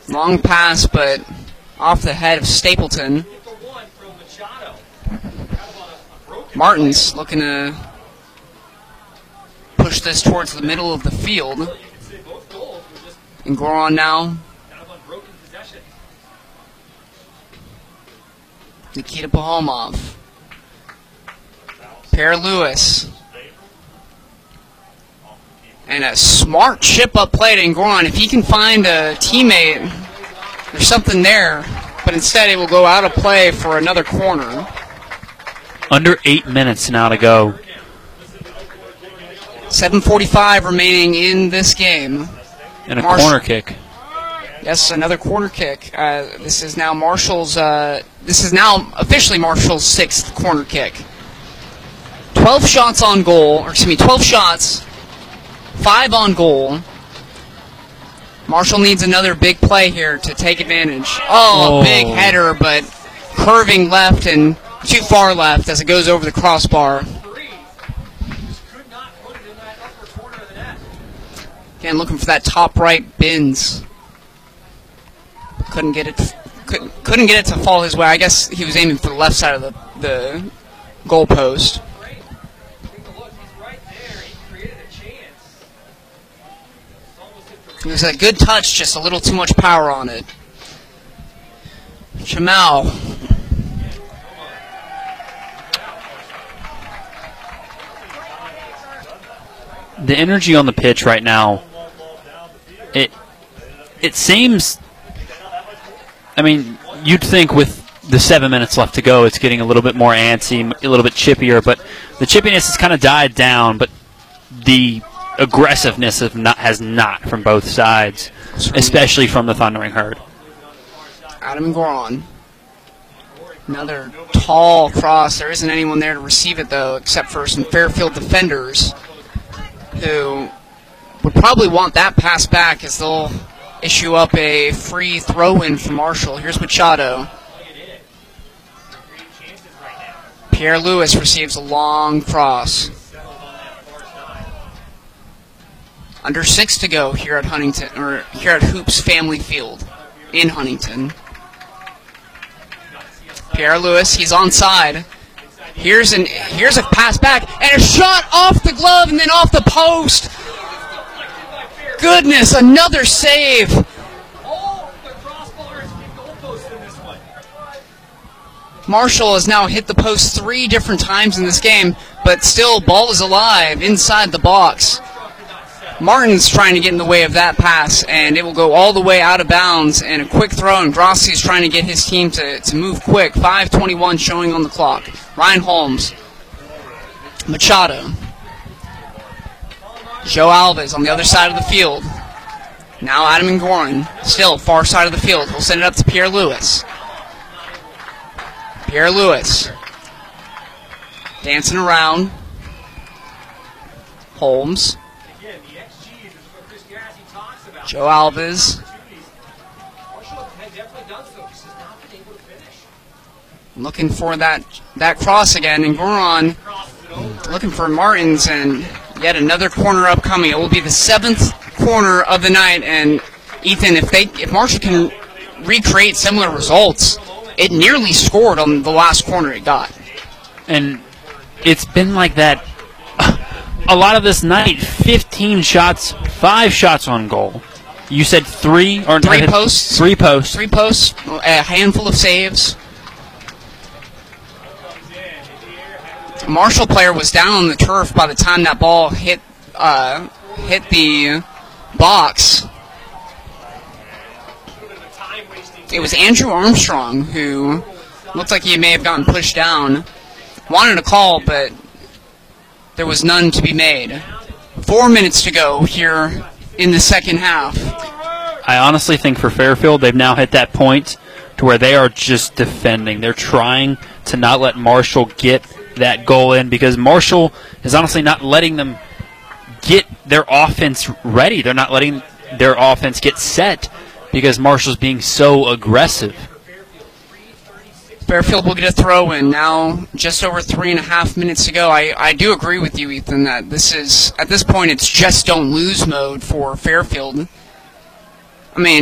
Long pass, but off the head of Stapleton. Martins looking to push this towards the middle of the field. And Goron now. Nikita Pahomov. Pierre-Louis. And a smart chip-up play to Ngoran. If he can find a teammate, there's something there. But instead, it will go out of play for another corner. Under 8 minutes now to go. 7:45 remaining in this game. And a corner kick. Yes, another corner kick. This is now Marshall's. This is now officially Marshall's 6th corner kick. 12 shots on goal, or excuse me, 12 shots, 5 on goal. Marshall needs another big play here to take advantage. Oh, a big header, but curving left and too far left as it goes over the crossbar. Again, looking for that top right bins. Couldn't get it. Couldn't get it to fall his way. I guess he was aiming for the left side of the goal post. It was a good touch, just a little too much power on it. Jamal. The energy on the pitch right now, it seems, I mean, you'd think with the 7 minutes left to go, it's getting a little bit more antsy, a little bit chippier, but the chippiness has kind of died down, but the aggressiveness has not from both sides, especially from the Thundering Herd. Adam Goron. Another tall cross. There isn't anyone there to receive it, though, except for some Fairfield defenders who would probably want that pass back as they'll issue up a free throw-in for Marshall. Here's Machado. Pierre-Louis receives a long cross. Under 6 to go here at Huntington, or here at Hoops Family Field in Huntington. Pierre-Louis, he's onside. Here's a pass back and a shot off the glove and then off the post. Goodness, another save. Marshall has now hit the post 3 different times in this game, but still ball is alive inside the box. Martin's trying to get in the way of that pass, and it will go all the way out of bounds, and a quick throw, and Grossi's trying to get his team to move quick. 5:21 showing on the clock. Ryan Holmes. Machado. Joe Alves on the other side of the field. Now Adam and Gorin, still far side of the field. We'll send it up to Pierre-Louis. Pierre-Louis. Dancing around. Holmes. Joe Alves. Looking for that cross again, and Goron looking for Martins, and yet another corner upcoming. It will be the 7th corner of the night, and Ethan, if Marshall can recreate similar results, it nearly scored on the last corner it got. And it's been like that a lot of this night. 15 shots, 5 shots on goal. You said 3 or 3 posts. 3 posts. 3 posts. A handful of saves. A Marshall player was down on the turf by the time that ball hit the box. It was Andrew Armstrong who looked like he may have gotten pushed down. Wanted a call, but there was none to be made. 4 minutes to go here in the second half. I honestly think for Fairfield, they've now hit that point to where they are just defending. They're trying to not let Marshall get that goal in, because Marshall is honestly not letting them get their offense ready. They're not letting their offense get set because Marshall's being so aggressive. Fairfield will get a throw in now, just over 3.5 minutes to go. I do agree with you, Ethan, that this is, at this point, it's just don't lose mode for Fairfield. I mean,